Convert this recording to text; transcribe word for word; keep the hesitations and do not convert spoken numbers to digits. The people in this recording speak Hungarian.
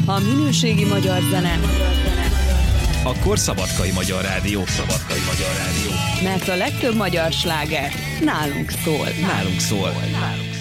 A minőségi magyar zene, akkor Szabadkai Magyar Rádió. Szabadkai Magyar Rádió. mert a legtöbb magyar sláger nálunk szól. Nálunk szól. Nálunk szól.